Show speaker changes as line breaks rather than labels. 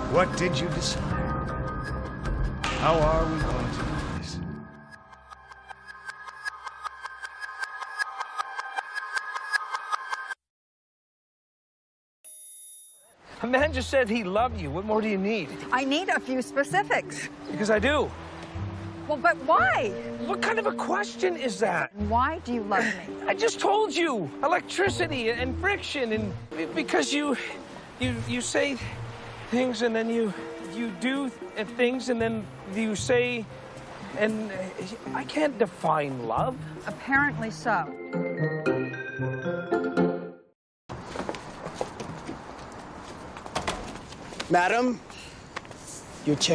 What did you decide? How are we going to do this?
A man just said he loved you. What more do you need?
I need a few specifics.
Because I do.
Well, but why?
What kind of a question is that?
Why do you love me?
I just told you. Electricity and friction, and because you say things and then you do things and then you say, and I can't define love.
Apparently so.
Madam, your chair.